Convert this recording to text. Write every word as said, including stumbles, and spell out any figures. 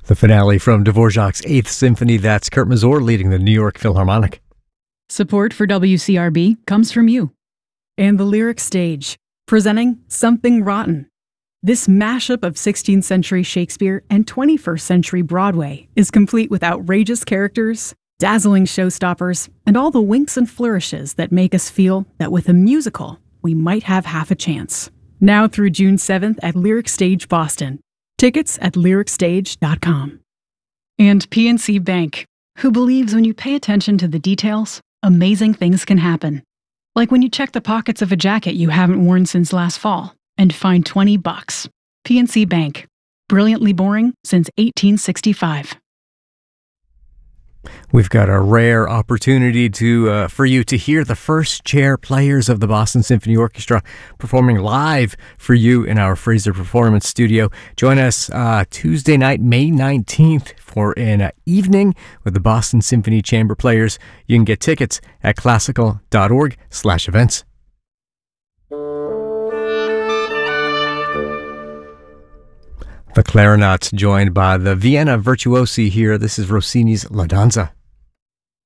The finale from Dvorak's Eighth Symphony. That's Kurt Masur leading the New York Philharmonic. Support for W C R B comes from you. And the Lyric Stage, presenting Something Rotten. This mashup of sixteenth century Shakespeare and twenty-first century Broadway is complete with outrageous characters, dazzling showstoppers, and all the winks and flourishes that make us feel that with a musical, we might have half a chance. Now through June seventh at Lyric Stage Boston. Tickets at lyric stage dot com. And P N C Bank, who believes when you pay attention to the details, amazing things can happen. Like when you check the pockets of a jacket you haven't worn since last fall and find twenty bucks. P N C Bank. Brilliantly boring since eighteen sixty-five. We've got a rare opportunity to uh, for you to hear the first chair players of the Boston Symphony Orchestra performing live for you in our Fraser Performance Studio. Join us uh, Tuesday night, May nineteenth for an uh, evening with the Boston Symphony Chamber Players. You can get tickets at classical.org slash events. The Clarinets joined by the Vienna Virtuosi here. This is Rossini's La Danza.